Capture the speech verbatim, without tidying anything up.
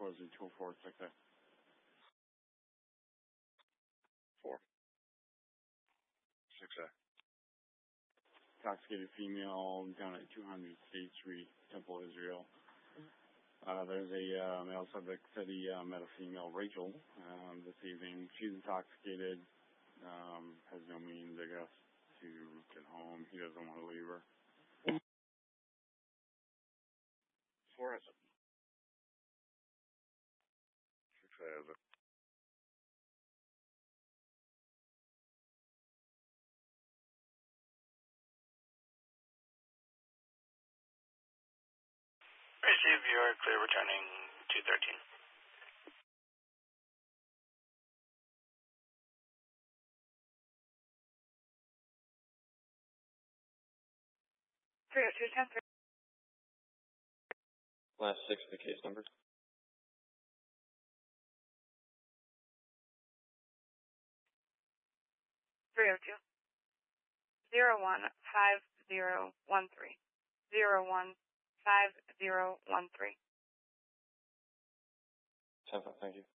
closing two four six A. Four. Six A. Intoxicated female down at two hundred State Street, Temple, Israel. Uh, there's a uh, male subject said he uh, met a female, Rachel, um, this evening. She's intoxicated, um, has no means, I guess, to get home. He doesn't want to leave her. Four has it. Six A has it. Receive, you are clear returning two thirteen. three oh two, ten three. Last six of the case numbers. three oh two. zero one five zero one three. zero one five zero one three. ten five, thank you.